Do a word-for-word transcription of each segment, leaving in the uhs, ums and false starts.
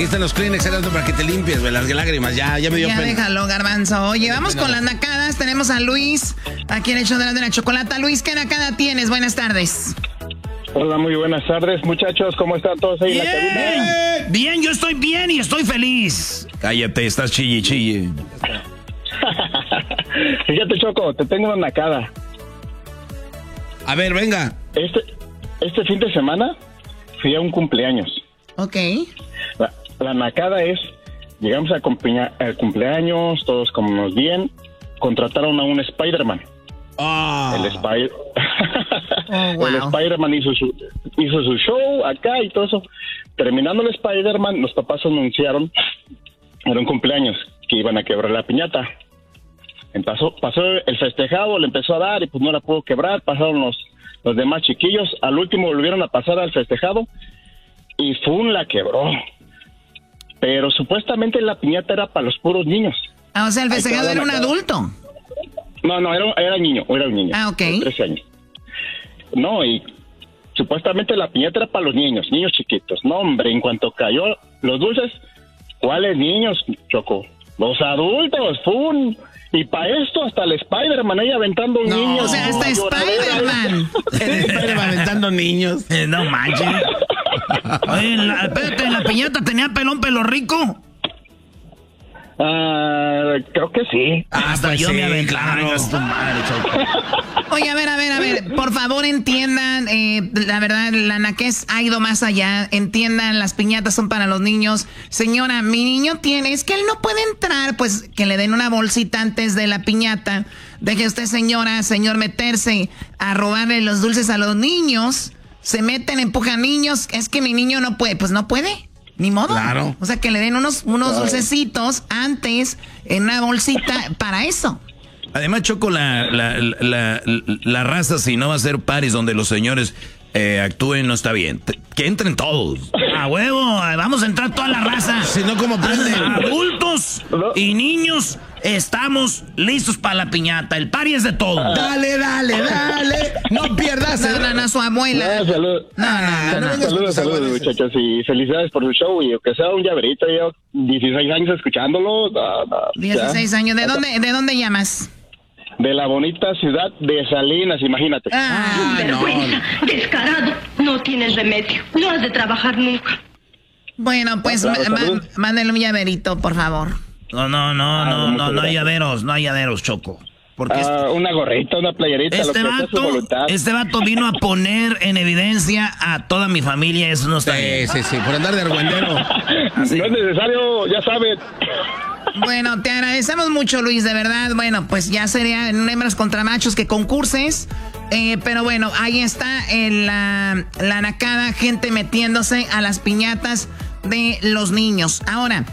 Aquí están los Kleenex para que te limpies, güey, las lágrimas. Ya, ya me dio ya pena. Déjalo, Garbanzo. Oye, vamos con las nacadas. Tenemos a Luis, aquí en el show de la, de la chocolata. Luis, ¿qué nacada tienes? Buenas tardes. Hola, muy buenas tardes, muchachos. ¿Cómo están todos ahí en la cabina? Bien, yo estoy bien y estoy feliz. Cállate, estás chille, chille. Fíjate, Choco, te tengo una nacada. A ver, venga. Este, este fin de semana fui a un cumpleaños. Ok. La, la nacada es, llegamos al cumplea, cumpleaños, todos comimos bien, contrataron a un Spider-Man. Oh. El, Spider oh, wow. el Spider-Man hizo su, hizo su show acá y todo eso. Terminando el Spider-Man, los papás anunciaron, era un cumpleaños, que iban a quebrar la piñata. Pasó, pasó el festejado, le empezó a dar y pues no la pudo quebrar. Pasaron los, los demás chiquillos. Al último volvieron a pasar al festejado y Fun la quebró. Pero supuestamente la piñata era para los puros niños. Ah, o sea, el festejado era un adulto. No, no, era, era niño, era un niño. Ah, ok. De trece años. No, y supuestamente la piñata era para los niños, niños chiquitos. No, hombre, en cuanto cayó los dulces, ¿cuáles niños, Choco? Los adultos, ¡fum! Y para esto hasta el Spider-Man ahí aventando un no, niño. O sea, hasta Spider-Man. Spider-Man aventando niños. Eh, no manches. Oye, la, espérate, ¿la piñata tenía pelón pelo rico? Uh, creo que sí. Hasta pues yo sí, me aventé. claro. Oye, a ver, a ver, a ver, por favor entiendan, eh, la verdad, la naquez ha ido más allá, entiendan, las piñatas son para los niños. Señora, mi niño tiene, es que él no puede entrar, pues que le den una bolsita antes de la piñata. Deje usted, señora, señor, meterse a robarle los dulces a los niños, se meten, empujan niños, es que mi niño no puede, pues no puede. Ni modo. Claro. O sea, que le den unos, unos claro. dulcecitos antes en una bolsita para eso. Además, Choco, la, la, la, la, la raza, si no va a ser paris donde los señores eh, actúen, no está bien. Que entren todos. A huevo, vamos a entrar toda la raza. Si no, ¿cómo aprenden? Adultos y niños, estamos listos para la piñata. El party es de todo. Dale, dale, dale. No pierdas. No, no, no, su abuela. No, salud. No, no, no. no. Saludos, saludos, muchachos. Y felicidades por su show. Y que sea un llaverito, yo dieciséis años escuchándolo. No, no, dieciséis años. ¿De dónde, ¿De dónde llamas? De la bonita ciudad de Salinas, imagínate. Ah, vergüenza, no. Descarado, no tienes remedio, no has de trabajar nunca. Bueno, pues no, claro, má, mándenle un llaverito, por favor. No, no, no, ah, no, no, no hay llaveros, no hay llaveros, Choco. Porque uh, este, una gorrita, una playerita, este lo que vato, sea su voluntad. Este vato vino a poner en evidencia a toda mi familia, eso no está sí, bien. Sí, sí, por andar de argüendero. No es necesario, ya saben. Bueno, te agradecemos mucho, Luis, de verdad. Bueno, pues ya sería en hembras contra machos que concurses. Eh, pero bueno, ahí está en la, la nacada, gente metiéndose a las piñatas de los niños. Ahora,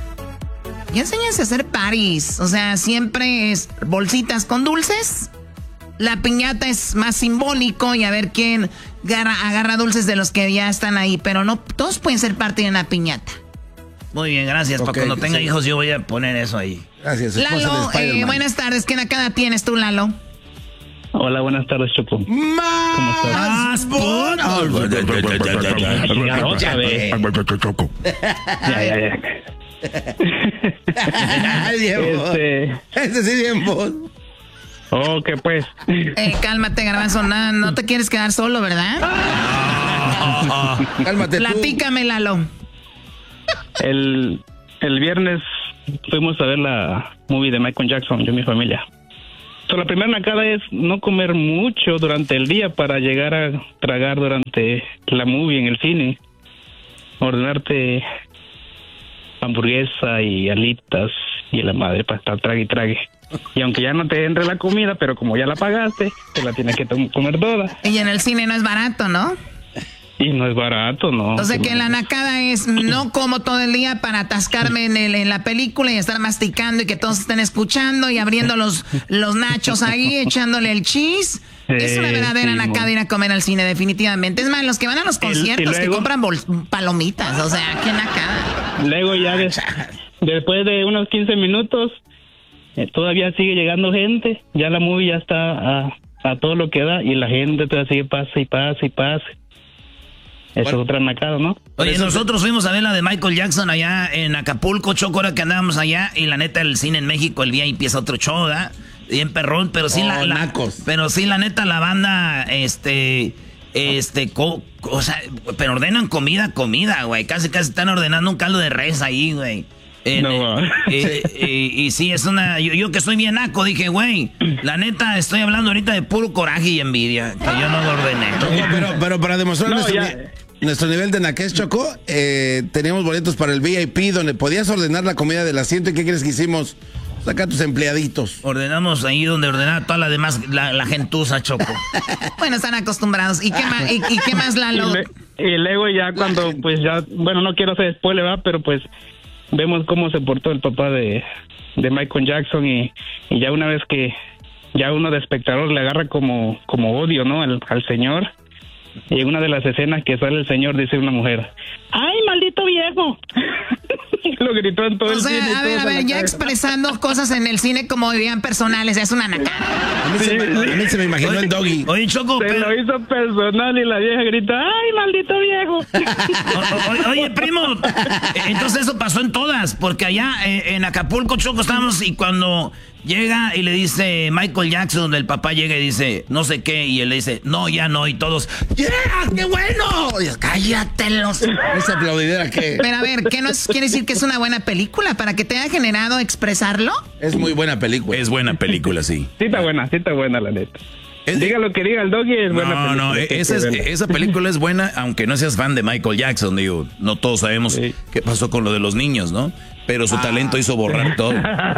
ya enséñense a hacer paris. O sea, siempre es bolsitas con dulces. La piñata es más simbólico y a ver quién agarra, agarra dulces de los que ya están ahí. Pero no todos pueden ser parte de una piñata. Muy bien, gracias. Okay, para cuando tenga sí. hijos yo voy a poner eso ahí. Gracias. Lalo, eh, buenas tardes. ¿Qué nacada tienes tú, Lalo? Hola, buenas tardes, Choco. Más por... Otra vez. Ya, ya, ya. este... Ese sí, bien vos. Ok, pues. Eh, cálmate, Garbanzo. No, no te quieres quedar solo, ¿verdad? Cálmate tú. Platícame, Lalo. El, el viernes fuimos a ver la movie de Michael Jackson, yo y mi familia. So, la primera nacada es no comer mucho durante el día para llegar a tragar durante la movie en el cine. Ordenarte hamburguesa y alitas y la madre para estar trague y trague. Y aunque ya no te entre la comida, pero como ya la pagaste, te la tienes que comer toda. Y en el cine no es barato, ¿no? Y no es barato, ¿no? O sea que la nacada es no como todo el día para atascarme en, el, en la película y estar masticando y que todos estén escuchando y abriendo los, los nachos ahí, echándole el cheese. Eh, es una verdadera sí, nacada no. ir a comer al cine, definitivamente. Es más, los que van a los conciertos luego, que compran bol- palomitas, o sea, qué nacada. Luego ya de, después de unos quince minutos, eh, todavía sigue llegando gente, ya la movie ya está a, a todo lo que da y la gente todavía sigue pasa y pasa y pasa. Eso bueno, es otra nacada, ¿no? Oye, nosotros fuimos a ver la de Michael Jackson allá en Acapulco, Choco, ahora que andábamos allá, y la neta, el cine en México, el V I P es otro show, ¿verdad? Bien perrón, pero sí, oh, la, la, pero sí, la neta, la banda, este, este, co, o sea, pero ordenan comida, comida, güey, casi, casi están ordenando un caldo de res ahí, güey. Eh, no, eh, eh, eh, y sí, es una, yo, yo que soy bien naco, dije, güey, la neta, estoy hablando ahorita de puro coraje y envidia, que yo no lo ordené. No, pero, pero para demostrar... No, nuestro, Nuestro nivel de naquez, Choco, eh, teníamos boletos para el V I P donde podías ordenar la comida del asiento. ¿Y qué crees que hicimos? Saca a tus empleaditos. Ordenamos ahí donde ordenaba toda la demás, la, la gentuza, Choco. Bueno, están acostumbrados. ¿Y qué más, y, y qué más Lalo? Y, le, y luego ya cuando, pues ya, bueno, no quiero hacer spoiler, ¿verdad? Pero pues vemos cómo se portó el papá de, de Michael Jackson y, y ya una vez que ya uno de espectador le agarra como, como odio, ¿no? Al, al señor. Y en una de las escenas que sale el señor dice una mujer, ¡ay, maldito viejo! Lo gritó en todo o el sea, cine. A ver, a ver, ya expresando cosas en el cine como dirían personales, es una nacada. A mí, sí, se, me, sí. a mí se me imaginó el Doggy. Oye, Choco, se pero... lo hizo personal y la vieja grita, ¡ay, maldito viejo! O, o, oye, primo, entonces eso pasó en todas, porque allá eh, en Acapulco, Choco, estábamos y cuando... Llega y le dice Michael Jackson, el papá llega y dice, no sé qué, y él le dice, no, ya no, y todos, ¡yeah, qué bueno! Y yo, cállate los... ¿Esa aplaudidera qué? Pero a ver, ¿qué nos quiere decir que es una buena película? ¿Para que te haya generado expresarlo? Es muy buena película. Es buena película, sí. Sí está buena, sí está buena, la neta. Es, diga lo que diga el Doggy, es buena no, película. No, no, esa, es, esa película es buena, aunque no seas fan de Michael Jackson, digo, no todos sabemos sí. qué pasó con lo de los niños, ¿no? Pero su ah. talento hizo borrar todo.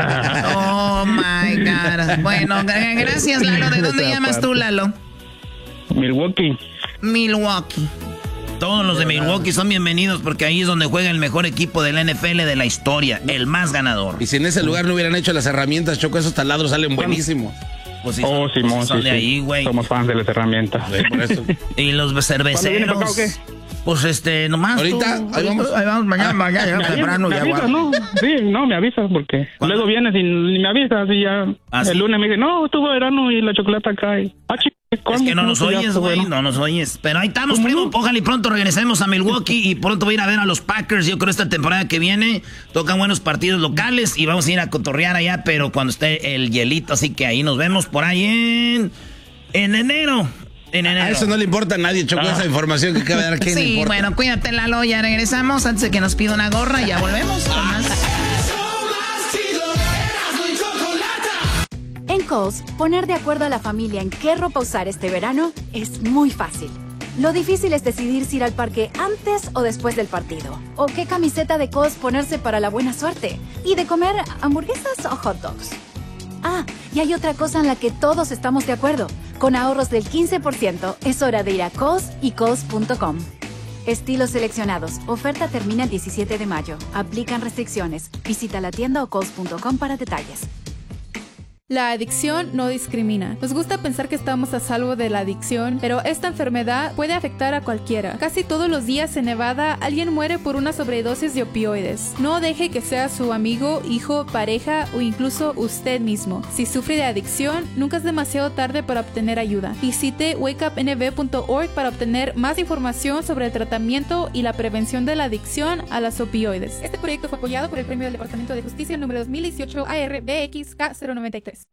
Oh, my God. Bueno, gracias, Lalo. ¿De dónde llamas tú, Lalo? Milwaukee. Milwaukee. Todos los de Milwaukee son bienvenidos porque ahí es donde juega el mejor equipo de la N F L de la historia, el más ganador. Y si en ese lugar no hubieran hecho las herramientas, Choco, esos taladros salen buenísimos. Pues sí, oh, son, Simón, pues son sí, de sí. ahí, güey. Somos fans de las herramientas. Sí, por eso. Y los cerveceros. ¿Cuándo viene para acá o qué? Pues este, nomás. Ahorita, tú, ahí vamos. Ahí vamos, mañana, mañana, ya temprano, me ya avisas, no, sí, no, me avisas porque ¿cuándo? Luego vienes y ni me avisas y ya ¿Ah, el sí? lunes me dice, no, estuvo verano y la chocolate acá y, ah, chico, es que no nos oyes, güey, bueno. no nos oyes. Pero ahí estamos, primo, ojalá y pronto regresemos a Milwaukee y pronto voy a ir a ver a los Packers. Yo creo esta temporada que viene tocan buenos partidos locales y vamos a ir a cotorrear allá, pero cuando esté el hielito, así que ahí nos vemos por ahí en, en enero. En enero. A eso no le importa a nadie, Choco, ah. esa información que acaba de dar. ¿Quién sí, le importa? Bueno, cuídate, Lalo, ya regresamos antes de que nos pida una gorra y ya volvemos con más. En Kohl's, poner de acuerdo a la familia en qué ropa usar este verano es muy fácil. Lo difícil es decidir si ir al parque antes o después del partido. O qué camiseta de Kohl's ponerse para la buena suerte. Y de comer hamburguesas o hot dogs. Ah, y hay otra cosa en la que todos estamos de acuerdo. Con ahorros del quince por ciento, es hora de ir a Kohl's y Kohl's punto com. Estilos seleccionados. Oferta termina el diecisiete de mayo. Aplican restricciones. Visita la tienda o Kohl's punto com para detalles. La adicción no discrimina. Nos gusta pensar que estamos a salvo de la adicción, pero esta enfermedad puede afectar a cualquiera. Casi todos los días en Nevada alguien muere por una sobredosis de opioides. No deje que sea su amigo, hijo, pareja o incluso usted mismo. Si sufre de adicción, nunca es demasiado tarde para obtener ayuda. Visite wake up n v punto org para obtener más información sobre el tratamiento y la prevención de la adicción a las opioides. Este proyecto fue apoyado por el Premio del Departamento de Justicia número dos mil dieciocho A R B X K cero noventa y tres.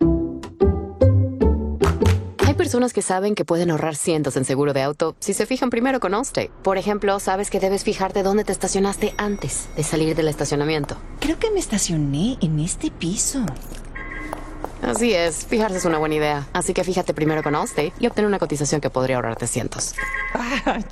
Hay personas que saben que pueden ahorrar cientos en seguro de auto si se fijan primero con Allstate. Por ejemplo, sabes que debes fijarte dónde te estacionaste antes de salir del estacionamiento. Creo que me estacioné en este piso. Así es, fijarse es una buena idea. Así que fíjate primero con Allstate y obtén una cotización que podría ahorrarte cientos. Ah,